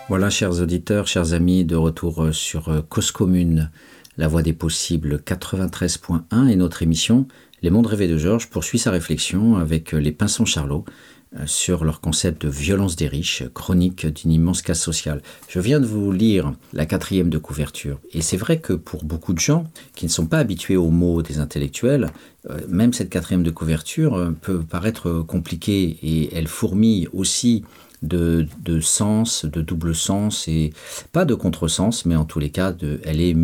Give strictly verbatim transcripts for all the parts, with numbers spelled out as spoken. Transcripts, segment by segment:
Voilà, chers auditeurs, chers amis, de retour sur Cause Commune, la voix des possibles quatre-vingt-treize point un et notre émission Les mondes rêvés de Georges poursuit sa réflexion avec les Pinsons Charlot sur leur concept de violence des riches, chronique d'une immense casse sociale. Je viens de vous lire la quatrième de couverture et c'est vrai que pour beaucoup de gens qui ne sont pas habitués aux mots des intellectuels, même cette quatrième de couverture peut paraître compliquée et elle fourmille aussi De, de sens, de double sens, et pas de contresens, mais en tous les cas, de, elle est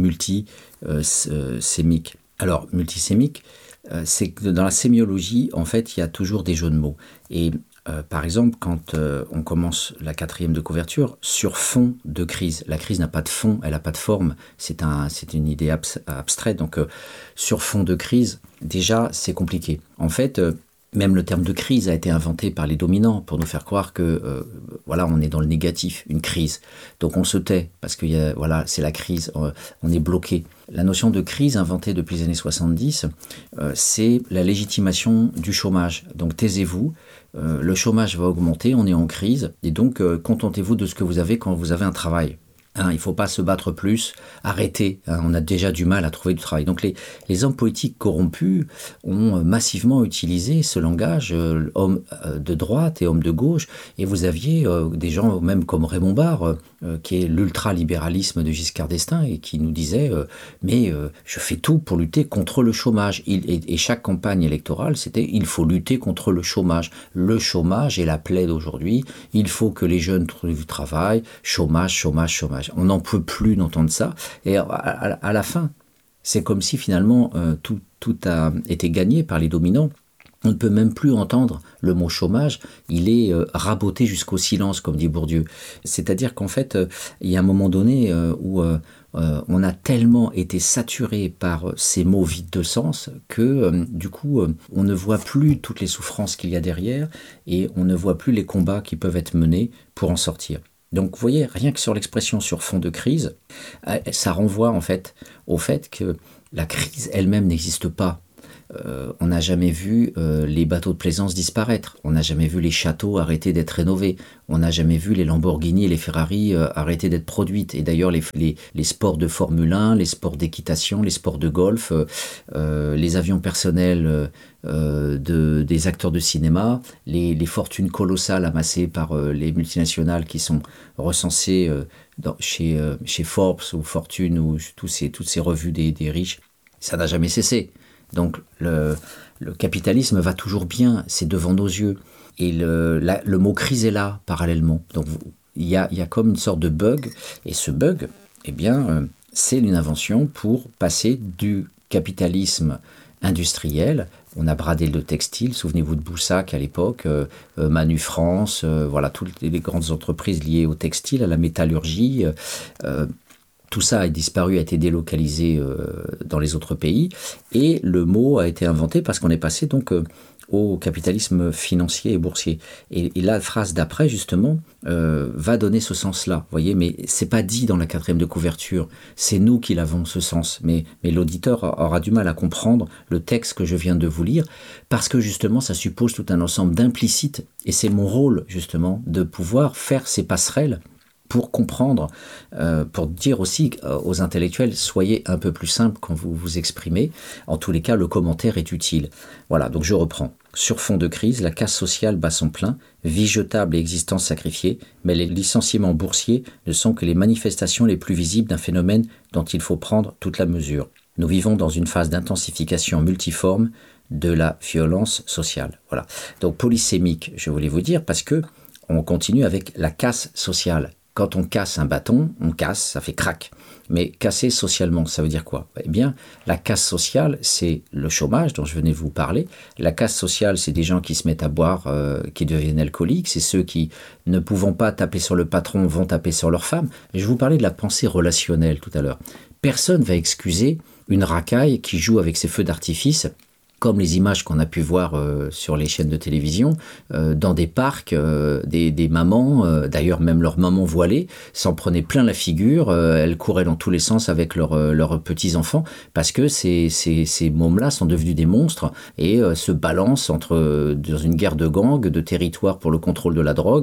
multisémique. Alors, multisémique, euh, c'est que dans la sémiologie, en fait, il y a toujours des jeux de mots. Et euh, par exemple, quand euh, on commence la quatrième de couverture, sur fond de crise, la crise n'a pas de fond, elle n'a pas de forme, c'est, un, c'est une idée abs- abstraite, donc euh, sur fond de crise, déjà, c'est compliqué. En fait, euh, Même le terme de crise a été inventé par les dominants pour nous faire croire que euh, voilà, on est dans le négatif, une crise. Donc on se tait parce que y a, voilà, c'est la crise, euh, on est bloqué. La notion de crise inventée depuis les années soixante-dix, euh, c'est la légitimation du chômage. Donc taisez-vous, euh, le chômage va augmenter, on est en crise, et donc euh, contentez-vous de ce que vous avez quand vous avez un travail. Hein, il ne faut pas se battre plus, arrêtez, hein, on a déjà du mal à trouver du travail. Donc les, les hommes politiques corrompus ont massivement utilisé ce langage, euh, hommes de droite et hommes de gauche, et vous aviez euh, des gens même comme Raymond Barre, euh, qui est l'ultralibéralisme de Giscard d'Estaing, et qui nous disait euh, « mais euh, je fais tout pour lutter contre le chômage ». Il, et, et chaque campagne électorale, c'était « il faut lutter contre le chômage ». Le chômage est la plaie d'aujourd'hui, il faut que les jeunes trouvent du travail, chômage, chômage, chômage. On n'en peut plus d'entendre ça. Et à, à, à la fin, c'est comme si finalement euh, tout, tout a été gagné par les dominants. On ne peut même plus entendre le mot chômage. Il est euh, raboté jusqu'au silence, comme dit Bourdieu. C'est-à-dire qu'en fait, euh, il y a un moment donné euh, où euh, euh, on a tellement été saturé par euh, ces mots vides de sens que euh, du coup, euh, on ne voit plus toutes les souffrances qu'il y a derrière et on ne voit plus les combats qui peuvent être menés pour en sortir. Donc vous voyez, rien que sur l'expression sur fond de crise, ça renvoie en fait au fait que la crise elle-même n'existe pas. Euh, on n'a jamais vu euh, les bateaux de plaisance disparaître, on n'a jamais vu les châteaux arrêter d'être rénovés, on n'a jamais vu les Lamborghini et les Ferrari euh, arrêter d'être produites. Et d'ailleurs les, les, les sports de Formule un, les sports d'équitation, les sports de golf, euh, euh, les avions personnels euh, de, des acteurs de cinéma, les, les fortunes colossales amassées par euh, les multinationales qui sont recensées euh, dans, chez, euh, chez Forbes ou Fortune ou tous ces, toutes ces revues des, des riches, ça n'a jamais cessé. Donc le, le capitalisme va toujours bien, c'est devant nos yeux. Et le, la, le mot crise est là, parallèlement. Donc il y a, y a comme une sorte de bug. Et ce bug, eh bien, euh, c'est une invention pour passer du capitalisme industriel. On a bradé le textile, souvenez-vous de Boussac à l'époque, euh, euh, Manu France, euh, voilà, toutes les grandes entreprises liées au textile, à la métallurgie. Euh, Tout ça a disparu, a été délocalisé euh, dans les autres pays, et le mot a été inventé parce qu'on est passé donc euh, au capitalisme financier et boursier. Et, et la phrase d'après, justement, euh, va donner ce sens-là, vous voyez, mais c'est pas dit dans la quatrième de couverture, c'est nous qui l'avons ce sens, mais, mais l'auditeur aura du mal à comprendre le texte que je viens de vous lire, parce que justement, ça suppose tout un ensemble d'implicites, et c'est mon rôle, justement, de pouvoir faire ces passerelles pour comprendre, euh, pour dire aussi euh, aux intellectuels, soyez un peu plus simple quand vous vous exprimez. En tous les cas, le commentaire est utile. Voilà, donc je reprends. Sur fond de crise, la casse sociale bat son plein, vie jetable et existence sacrifiée, mais les licenciements boursiers ne sont que les manifestations les plus visibles d'un phénomène dont il faut prendre toute la mesure. Nous vivons dans une phase d'intensification multiforme de la violence sociale. Voilà. Donc polysémique, je voulais vous dire, parce que on continue avec la casse sociale. Quand on casse un bâton, on casse, ça fait crac. Mais casser socialement, ça veut dire quoi ? Eh bien, la casse sociale, c'est le chômage dont je venais de vous parler. La casse sociale, c'est des gens qui se mettent à boire, euh, qui deviennent alcooliques. C'est ceux qui, ne pouvant pas taper sur le patron, vont taper sur leur femme. Je vous parlais de la pensée relationnelle tout à l'heure. Personne ne va excuser une racaille qui joue avec ses feux d'artifice, comme les images qu'on a pu voir euh, sur les chaînes de télévision, euh, dans des parcs, euh, des, des mamans, euh, d'ailleurs même leurs mamans voilées, s'en prenaient plein la figure, euh, elles couraient dans tous les sens avec leur, euh, leurs petits-enfants, parce que ces, ces, ces mômes-là sont devenus des monstres et euh, se balancent entre, euh, dans une guerre de gangs, de territoire pour le contrôle de la drogue.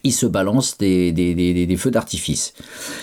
ils se balancent des, des, des, des feux d'artifice.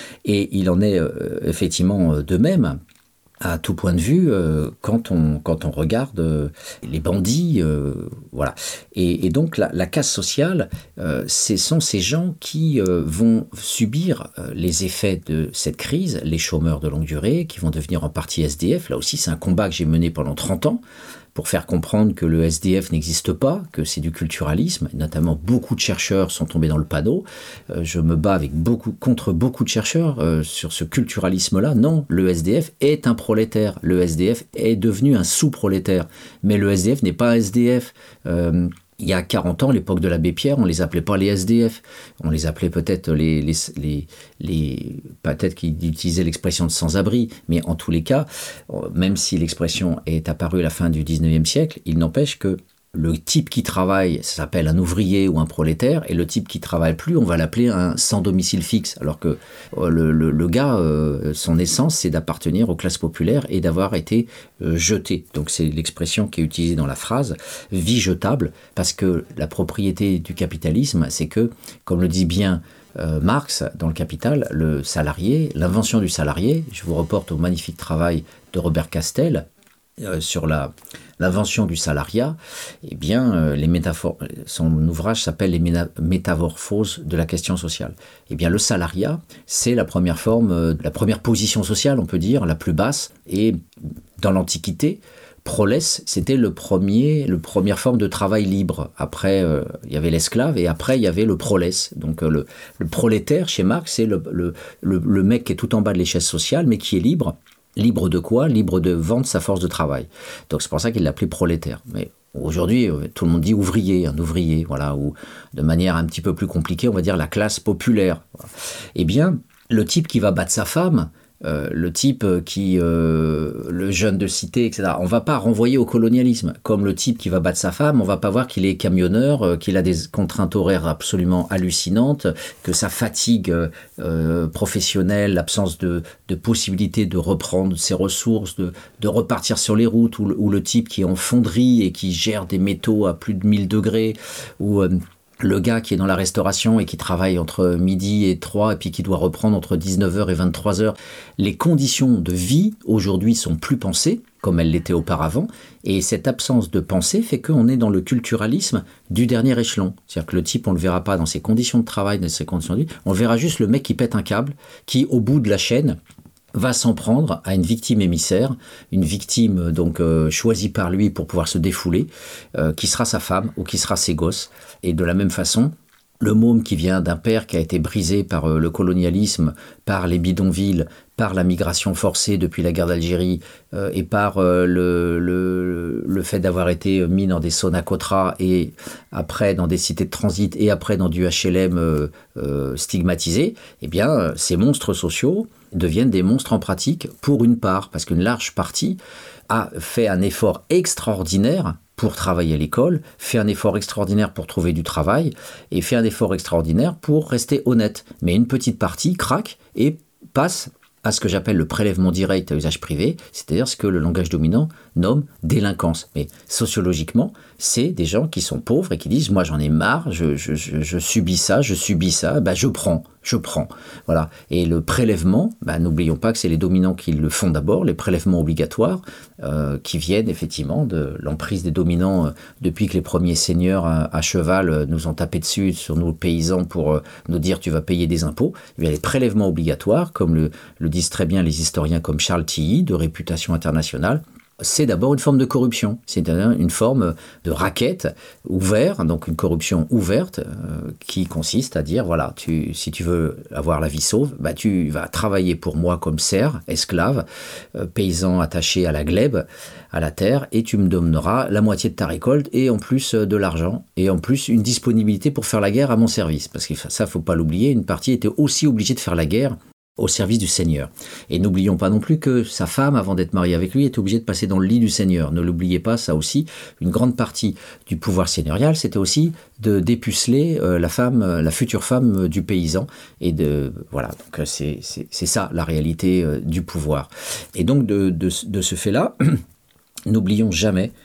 Et il en est euh, effectivement de même, à tout point de vue, euh, quand, on, quand on regarde euh, les bandits. Euh, voilà. Et, et donc la, la casse sociale, euh, ce sont ces gens qui euh, vont subir euh, les effets de cette crise, les chômeurs de longue durée, qui vont devenir en partie S D F. Là aussi, c'est un combat que j'ai mené pendant trente ans, pour faire comprendre que le S D F n'existe pas, que c'est du culturalisme. Notamment, beaucoup de chercheurs sont tombés dans le panneau. Euh, je me bats avec beaucoup, contre beaucoup de chercheurs euh, sur ce culturalisme-là. Non, le S D F est un prolétaire. Le S D F est devenu un sous-prolétaire. Mais le S D F n'est pas un S D F. Euh, il y a quarante ans, à l'époque de l'abbé Pierre, on les appelait pas les S D F. On les appelait peut-être les, les, les, les peut-être qu'ils utilisaient l'expression de sans-abri, mais en tous les cas, même si l'expression est apparue à la fin du dix-neuvième siècle, il n'empêche que le type qui travaille, ça s'appelle un ouvrier ou un prolétaire, et le type qui travaille plus, on va l'appeler un sans domicile fixe. Alors que le, le, le gars, euh, son essence, c'est d'appartenir aux classes populaires et d'avoir été euh, jeté. Donc c'est l'expression qui est utilisée dans la phrase, vie jetable, parce que la propriété du capitalisme, c'est que, comme le dit bien euh, Marx dans le Capital, le salarié, l'invention du salarié, je vous reporte au magnifique travail de Robert Castel, Euh, sur la, l'invention du salariat, eh bien, euh, les métaphores, son ouvrage s'appelle « Les ména- métamorphoses de la question sociale ». Eh bien, le salariat, c'est la première forme, euh, la première position sociale, on peut dire, la plus basse. Et dans l'Antiquité, prolès, c'était le premier, le première forme de travail libre. Après, euh, il y avait l'esclave et après, il y avait le prolès. Donc, euh, le, le prolétaire, chez Marx, c'est le, le, le, le mec qui est tout en bas de l'échelle sociale, mais qui est libre. Libre de quoi? Libre de vendre sa force de travail. Donc c'est pour ça qu'il l'appelait prolétaire. Mais aujourd'hui, tout le monde dit ouvrier, un ouvrier, voilà, ou de manière un petit peu plus compliquée, on va dire la classe populaire. Eh bien, le type qui va battre sa femme, euh, le type qui, euh, le jeune de cité, et cetera. On ne va pas renvoyer au colonialisme. Comme le type qui va battre sa femme, on ne va pas voir qu'il est camionneur, euh, qu'il a des contraintes horaires absolument hallucinantes, que sa fatigue euh, professionnelle, l'absence de, de possibilité de reprendre ses ressources, de, de repartir sur les routes, ou le, ou le type qui est en fonderie et qui gère des métaux à plus de mille degrés, ou... Euh, le gars qui est dans la restauration et qui travaille entre midi et trois et puis qui doit reprendre entre dix-neuf heures et vingt-trois heures. Les conditions de vie aujourd'hui sont plus pensées comme elles l'étaient auparavant, et cette absence de pensée fait qu'on est dans le culturalisme du dernier échelon. C'est-à-dire que le type, on ne le verra pas dans ses conditions de travail, dans ses conditions de vie, on verra juste le mec qui pète un câble, qui au bout de la chaîne va s'en prendre à une victime émissaire, une victime donc euh, choisie par lui pour pouvoir se défouler, euh, qui sera sa femme ou qui sera ses gosses. Et de la même façon, le môme qui vient d'un père qui a été brisé par euh, le colonialisme, par les bidonvilles, par la migration forcée depuis la guerre d'Algérie euh, et par euh, le, le, le fait d'avoir été mis dans des Sonacotra et après dans des cités de transit et après dans du H L M euh, euh, stigmatisé, eh bien, ces monstres sociaux deviennent des monstres en pratique pour une part, parce qu'une large partie a fait un effort extraordinaire pour travailler à l'école, fait un effort extraordinaire pour trouver du travail et fait un effort extraordinaire pour rester honnête. Mais une petite partie craque et passe à ce que j'appelle le prélèvement direct à usage privé, c'est-à-dire ce que le langage dominant nomme délinquance. Mais sociologiquement, c'est des gens qui sont pauvres et qui disent « moi j'en ai marre, je, je, je, je subis ça, je subis ça, bah, je prends, je prends ». Voilà. Et le prélèvement, bah, n'oublions pas que c'est les dominants qui le font d'abord, les prélèvements obligatoires euh, qui viennent effectivement de l'emprise des dominants euh, depuis que les premiers seigneurs à, à cheval euh, nous ont tapé dessus sur nous paysans pour euh, nous dire « tu vas payer des impôts ». Eh bien, les prélèvements obligatoires, comme le, le disent très bien les historiens comme Charles Tilly, de réputation internationale, c'est d'abord une forme de corruption, c'est-à-dire une forme de racket ouverte, donc une corruption ouverte euh, qui consiste à dire, voilà, tu, si tu veux avoir la vie sauve, bah, tu vas travailler pour moi comme serf, esclave, euh, paysan attaché à la glèbe, à la terre, et tu me donneras la moitié de ta récolte et en plus euh, de l'argent, et en plus une disponibilité pour faire la guerre à mon service. Parce que ça, faut pas l'oublier, une partie était aussi obligée de faire la guerre au service du Seigneur. Et n'oublions pas non plus que sa femme, avant d'être mariée avec lui, était obligée de passer dans le lit du Seigneur. Ne l'oubliez pas, ça aussi, une grande partie du pouvoir seigneurial, c'était aussi de dépuceler euh, la femme, euh, la future femme euh, du paysan. Et de voilà, donc c'est, c'est, c'est ça la réalité euh, du pouvoir. Et donc de, de, de ce fait-là, n'oublions jamais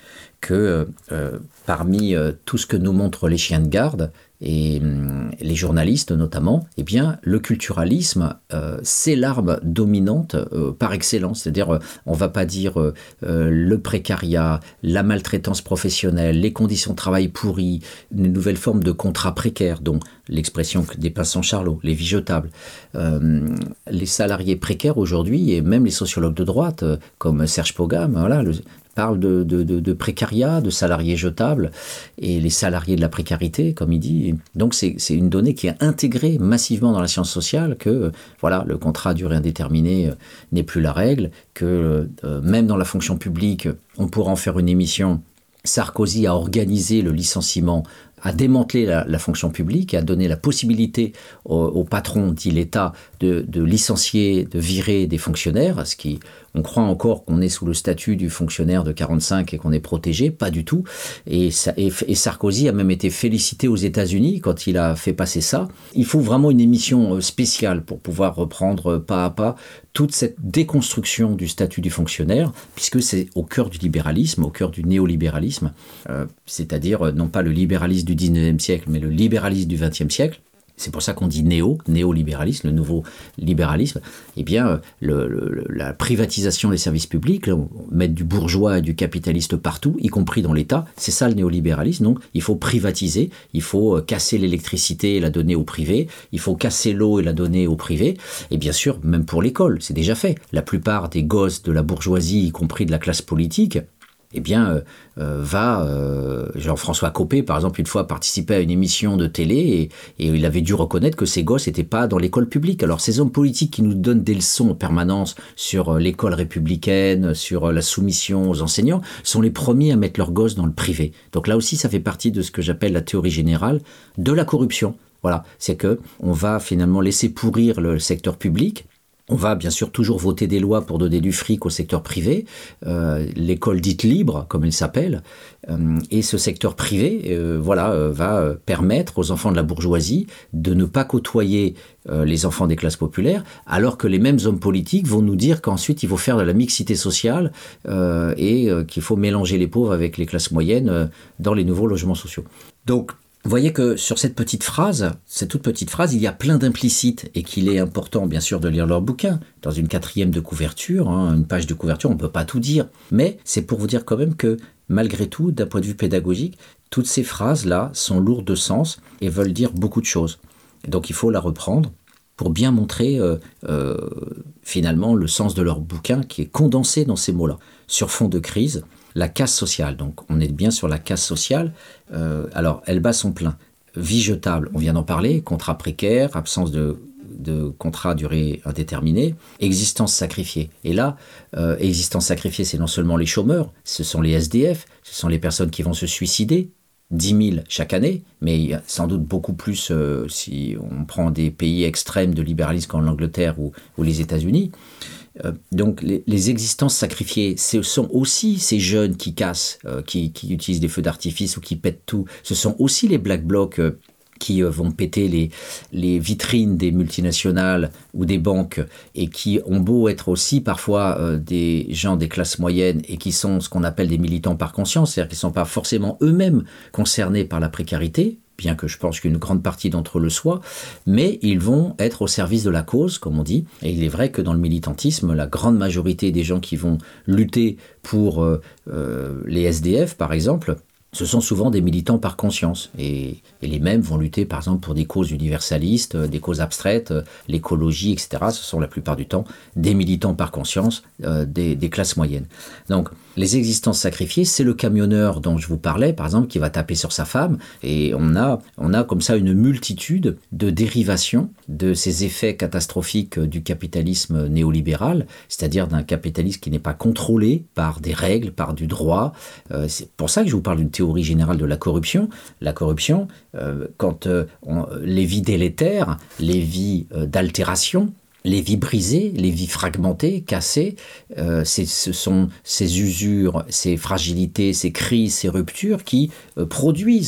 que euh, parmi euh, tout ce que nous montrent les chiens de garde, et euh, les journalistes notamment, eh bien, le culturalisme, euh, c'est l'arme dominante euh, par excellence. C'est-à-dire, euh, on ne va pas dire euh, euh, le précariat, la maltraitance professionnelle, les conditions de travail pourries, une nouvelle forme de contrat précaire, dont l'expression des Pinsons Charlot, les vies jetables. Euh, les salariés précaires aujourd'hui, et même les sociologues de droite, euh, comme Serge Pogam, voilà, le, parle de, de, de, de précariat, de salariés jetables, et les salariés de la précarité, comme il dit. Donc c'est, c'est une donnée qui est intégrée massivement dans la science sociale, que voilà, le contrat à durée indéterminée euh, n'est plus la règle, que euh, même dans la fonction publique, on pourra en faire une émission. Sarkozy a organisé le licenciement, a démantelé la, la fonction publique et a donné la possibilité au, au patron, dit l'État, de, de licencier, de virer des fonctionnaires, ce qui, on croit encore qu'on est sous le statut du fonctionnaire de quarante-cinq et qu'on est protégé, pas du tout. Et, ça, et, et Sarkozy a même été félicité aux États-Unis quand il a fait passer ça. Il faut vraiment une émission spéciale pour pouvoir reprendre pas à pas toute cette déconstruction du statut du fonctionnaire, puisque c'est au cœur du libéralisme, au cœur du néolibéralisme, euh, c'est-à-dire non pas le libéralisme du dix-neuvième siècle, mais le libéralisme du vingtième siècle. C'est pour ça qu'on dit néo, néolibéralisme, le nouveau libéralisme. Eh bien, le, le, la privatisation des services publics, là, mettre du bourgeois et du capitaliste partout, y compris dans l'État, c'est ça le néolibéralisme. Donc, il faut privatiser, il faut casser l'électricité et la donner au privé, il faut casser l'eau et la donner au privé. Et bien sûr, même pour l'école, c'est déjà fait. La plupart des gosses de la bourgeoisie, y compris de la classe politique, eh bien, euh, euh, va... Euh, Jean-François Copé, par exemple, une fois participé à une émission de télé et, et il avait dû reconnaître que ces gosses n'étaient pas dans l'école publique. Alors, ces hommes politiques qui nous donnent des leçons en permanence sur l'école républicaine, sur la soumission aux enseignants, sont les premiers à mettre leurs gosses dans le privé. Donc là aussi, ça fait partie de ce que j'appelle la théorie générale de la corruption. Voilà, c'est que on va finalement laisser pourrir le secteur public. On va bien sûr toujours voter des lois pour donner du fric au secteur privé, euh, l'école dite libre, comme elle s'appelle, euh, et ce secteur privé euh, voilà, euh, va euh, permettre aux enfants de la bourgeoisie de ne pas côtoyer euh, les enfants des classes populaires, alors que les mêmes hommes politiques vont nous dire qu'ensuite il faut faire de la mixité sociale euh, et euh, qu'il faut mélanger les pauvres avec les classes moyennes euh, dans les nouveaux logements sociaux. Donc, vous voyez que sur cette petite phrase, cette toute petite phrase, il y a plein d'implicites et qu'il est important bien sûr de lire leur bouquin. Dans une quatrième de couverture, hein, une page de couverture, on ne peut pas tout dire. Mais c'est pour vous dire quand même que malgré tout, d'un point de vue pédagogique, toutes ces phrases-là sont lourdes de sens et veulent dire beaucoup de choses. Et donc il faut la reprendre pour bien montrer euh, euh, finalement le sens de leur bouquin qui est condensé dans ces mots-là. Sur fond de crise, la casse sociale, donc on est bien sur la casse sociale. Euh, alors, elle bat son plein. Vie jetable, on vient d'en parler, contrat précaire, absence de, de contrat à durée indéterminée, existence sacrifiée. Et là, euh, existence sacrifiée, c'est non seulement les chômeurs, ce sont les S D F, ce sont les personnes qui vont se suicider, dix mille chaque année, mais il y a sans doute beaucoup plus euh, si on prend des pays extrêmes de libéralisme comme l'Angleterre ou, ou les États-Unis. Euh, donc les, les existences sacrifiées, ce sont aussi ces jeunes qui cassent, euh, qui, qui utilisent des feux d'artifice ou qui pètent tout. Ce sont aussi les Black Blocs euh, qui euh, vont péter les, les vitrines des multinationales ou des banques et qui ont beau être aussi parfois euh, des gens des classes moyennes et qui sont ce qu'on appelle des militants par conscience, c'est-à-dire qu'ils ne sont pas forcément eux-mêmes concernés par la précarité, bien que je pense qu'une grande partie d'entre eux le soient, mais ils vont être au service de la cause, comme on dit. Et il est vrai que dans le militantisme, la grande majorité des gens qui vont lutter pour euh, euh, les S D F, par exemple, ce sont souvent des militants par conscience. Et, et les mêmes vont lutter, par exemple, pour des causes universalistes, des causes abstraites, l'écologie, et cetera. Ce sont la plupart du temps des militants par conscience euh, des, des classes moyennes. Donc, les existences sacrifiées, c'est le camionneur dont je vous parlais, par exemple, qui va taper sur sa femme. Et on a, on a comme ça une multitude de dérivations de ces effets catastrophiques du capitalisme néolibéral, c'est-à-dire d'un capitalisme qui n'est pas contrôlé par des règles, par du droit. Euh, c'est pour ça que je vous parle d'une théorie générale de la corruption. La corruption, euh, quand euh, on, les vies délétères, les vies euh, d'altération, les vies brisées, les vies fragmentées, cassées, euh, c'est, ce sont ces usures, ces fragilités, ces crises, ces ruptures qui euh, produisent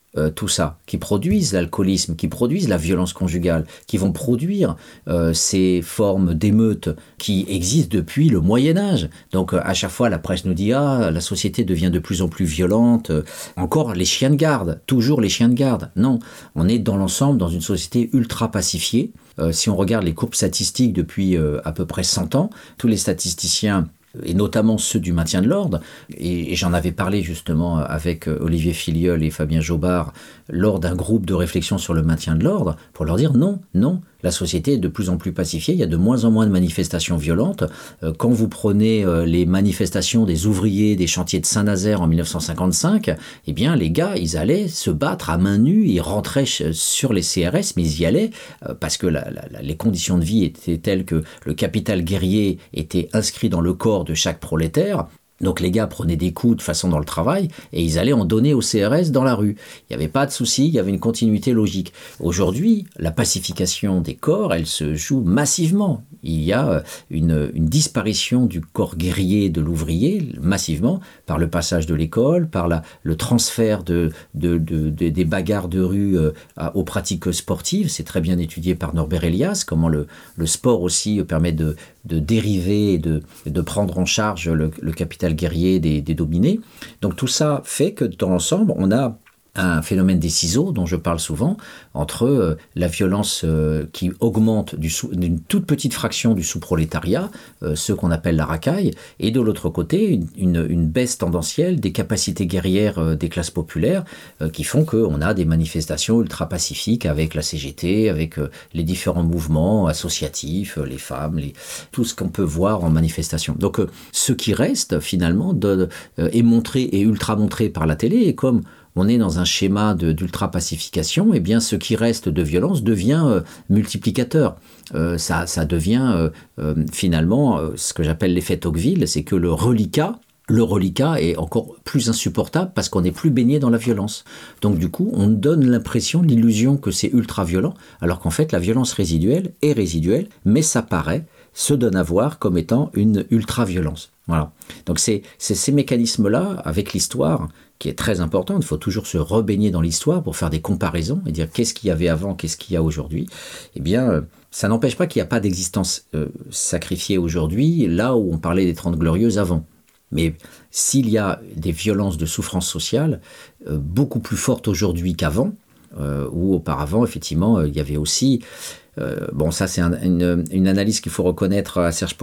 euh, tout ça, qui produisent l'alcoolisme, qui produisent la violence conjugale, qui vont produire euh, ces formes d'émeutes qui existent depuis le Moyen-Âge. Donc euh, à chaque fois, la presse nous dit « Ah, la société devient de plus en plus violente. » Encore les chiens de garde, toujours les chiens de garde. Non, on est dans l'ensemble dans une société ultra pacifiée. Euh, si on regarde les courbes statistiques depuis euh, à peu près cent ans, tous les statisticiens et notamment ceux du maintien de l'ordre, et, et j'en avais parlé justement avec Olivier Filiol et Fabien Jobard lors d'un groupe de réflexion sur le maintien de l'ordre, pour leur dire non, non, la société est de plus en plus pacifiée, il y a de moins en moins de manifestations violentes. Quand vous prenez les manifestations des ouvriers des chantiers de Saint-Nazaire en mille neuf cent cinquante-cinq, eh bien les gars, ils allaient se battre à main nue, ils rentraient sur les C R S, mais ils y allaient parce que la, la, les conditions de vie étaient telles que le capital guerrier était inscrit dans le corps de chaque prolétaire. Donc les gars prenaient des coups de façon dans le travail et ils allaient en donner au C R S dans la rue. Il n'y avait pas de souci, il y avait une continuité logique. Aujourd'hui, la pacification des corps, elle se joue massivement. Il y a une, une disparition du corps guerrier de l'ouvrier, massivement, par le passage de l'école, par la, le transfert de, de, de, de, des bagarres de rue euh, à, aux pratiques sportives. C'est très bien étudié par Norbert Elias, comment le, le sport aussi permet de, de dériver et de, de prendre en charge le, le capital guerrier des, des dominés. Donc tout ça fait que dans l'ensemble, on a un phénomène des ciseaux dont je parle souvent, entre euh, la violence euh, qui augmente du sous, d'une toute petite fraction du sous-prolétariat, euh, ceux qu'on appelle la racaille, et de l'autre côté, une, une, une baisse tendancielle des capacités guerrières euh, des classes populaires euh, qui font qu'on a des manifestations ultra-pacifiques avec la C G T, avec euh, les différents mouvements associatifs, euh, les femmes, les, tout ce qu'on peut voir en manifestation. Donc euh, ce qui reste finalement de, euh, est montré et ultra-montré par la télé, et comme on est dans un schéma de, d'ultra-pacification, eh bien, ce qui reste de violence devient euh, multiplicateur. Euh, ça, ça devient euh, euh, finalement euh, ce que j'appelle l'effet Tocqueville, c'est que le reliquat, le reliquat est encore plus insupportable parce qu'on n'est plus baigné dans la violence. Donc du coup, on donne l'impression, l'illusion que c'est ultra-violent, alors qu'en fait, la violence résiduelle est résiduelle, mais ça paraît, se donne à voir comme étant une ultra-violence. Voilà. Donc c'est, c'est ces mécanismes-là, avec l'histoire, qui est très importante. Il faut toujours se rebaigner dans l'histoire pour faire des comparaisons et dire qu'est-ce qu'il y avait avant, qu'est-ce qu'il y a aujourd'hui. Eh bien, ça n'empêche pas qu'il n'y a pas d'existence euh, sacrifiée aujourd'hui, là où on parlait des Trente Glorieuses avant. Mais s'il y a des violences de souffrance sociale euh, beaucoup plus fortes aujourd'hui qu'avant, euh, où auparavant, effectivement, euh, il y avait aussi... Euh, bon, ça, c'est un, une, une analyse qu'il faut reconnaître à Serge